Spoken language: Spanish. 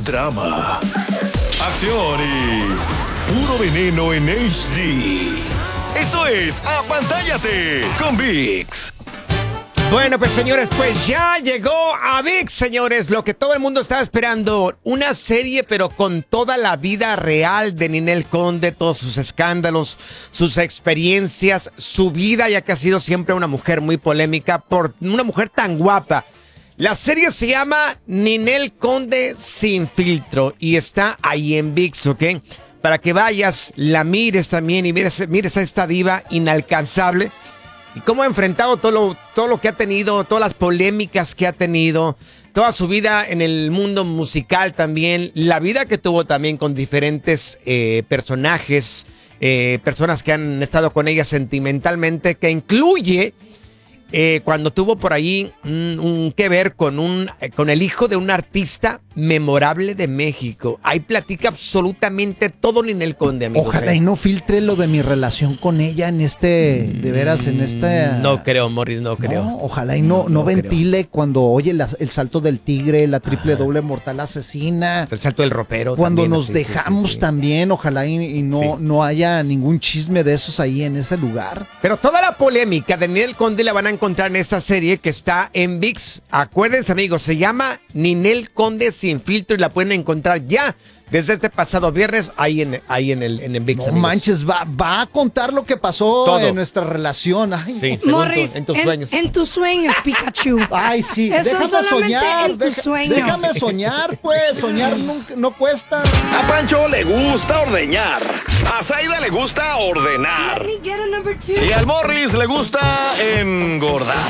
drama, acción y puro veneno en HD. Esto es Apantállate con VIX. Bueno, pues señores, pues ya llegó a VIX, señores, lo que todo el mundo estaba esperando, una serie pero con toda la vida real de Ninel Conde, todos sus escándalos, sus experiencias, su vida, ya que ha sido siempre una mujer muy polémica, por una mujer tan guapa. La serie se llama Ninel Conde sin filtro y está ahí en VIX, ¿ok? Para que vayas, la mires también y mires a esta diva inalcanzable. Y cómo ha enfrentado todo lo que ha tenido, todas las polémicas que ha tenido, toda su vida en el mundo musical también, la vida que tuvo también con diferentes personajes, personas que han estado con ella sentimentalmente, que incluye cuando tuvo por ahí un que ver con el hijo de un artista memorable de México. Ahí platica absolutamente todo Ninel Conde, amigos. Ojalá y no filtre lo de mi relación con ella en de veras, en esta... No creo, Morris, no creo. No, ojalá y no ventile creo. Cuando oye el salto del tigre, la triple doble mortal asesina. El salto del ropero. Cuando también, nos dejamos también, ojalá y no haya ningún chisme de esos ahí en ese lugar. Pero toda la polémica de Ninel Conde la van a encontrar en esta serie que está en VIX. Acuérdense, amigos, se llama Ninel Conde sin filtro y la pueden encontrar ya desde este pasado viernes ahí en VIX. No amigos. Manches, va a contar lo que pasó todo en nuestra relación. Ay, sí, Morris, en tus sueños. En tus sueños, Pikachu. Ay, sí, Eso déjame solamente soñar. en tus sueños. Déjame soñar, pues. Soñar no cuesta. A Pancho le gusta ordeñar. A Zaida le gusta ordenar. Let me get a number two. Y al Morris le gusta engordar.